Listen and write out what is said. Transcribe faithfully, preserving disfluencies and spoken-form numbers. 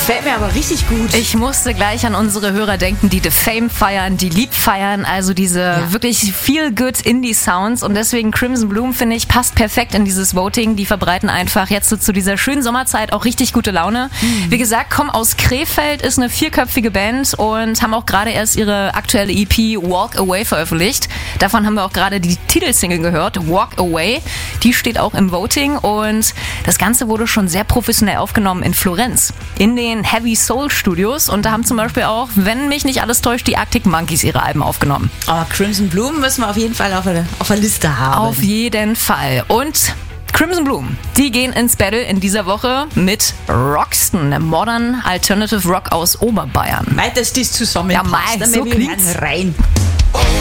gefällt mir aber richtig gut. Ich musste gleich an unsere Hörer denken, die The Fame feiern, die Lieb feiern, also diese ja. wirklich feel-good Indie-Sounds und deswegen Crimson Bloom, finde ich, passt perfekt in dieses Voting. Die verbreiten einfach jetzt so zu dieser schönen Sommerzeit auch richtig gute Laune. Mhm. Wie gesagt, kommen aus Krefeld, ist eine vierköpfige Band und haben auch gerade erst ihre aktuelle E P Walk Away veröffentlicht. Davon haben wir auch gerade die Titelsingle gehört, Walk Away. Die steht auch im Voting und das Ganze wurde schon sehr professionell aufgenommen in Florenz, in den Heavy Soul Studios und da haben zum Beispiel auch, wenn mich nicht alles täuscht, die Arctic Monkeys ihre Alben aufgenommen. Aber Crimson Bloom müssen wir auf jeden Fall auf der, auf der Liste haben. Auf jeden Fall. Und Crimson Bloom, die gehen ins Battle in dieser Woche mit Roxton, Modern Alternative Rock aus Oberbayern. Mei, dass das zusammenpasst. Ja, mei, so klingt's. rein.